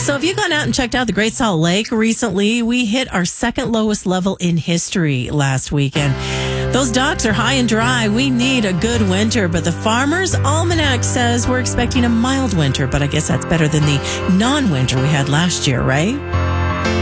So if you've gone out and checked out the Great Salt Lake recently, we hit our second lowest level in history last weekend. Those docks are high and dry. We need a good winter, but the Farmer's Almanac says we're expecting a mild winter, but I guess that's better than the non-winter we had last year, right?